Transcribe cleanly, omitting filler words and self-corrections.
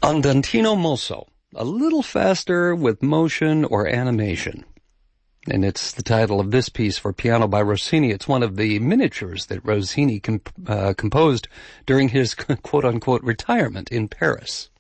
Andantino Mosso, a little faster with motion or animation. And it's the title of this piece for piano by Rossini. It's one of the miniatures that Rossini composed during his quote-unquote retirement in Paris.